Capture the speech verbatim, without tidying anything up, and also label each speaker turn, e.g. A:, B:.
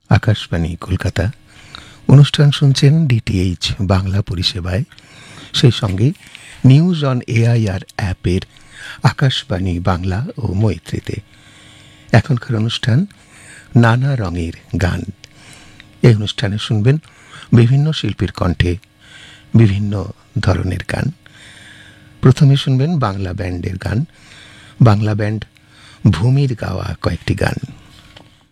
A: আকাশবাণী কলকাতা। অনুষ্ঠান শুনছেন ডিটিএইচ বাংলা পরিষেবায়, সেই সঙ্গে নিউজ অন এআইআর অ্যাপের আকাশবাণী বাংলা ও মৈত্রীতে। এখনকার অনুষ্ঠান নানা রঙের গান। এই অনুষ্ঠানে শুনবেন বিভিন্ন শিল্পীর কণ্ঠে বিভিন্ন ধরনের গান। প্রথমে শুনবেন বাংলা ব্যান্ডের গান, বাংলা ব্যান্ড ভূমির গাওয়া কয়েকটি গান।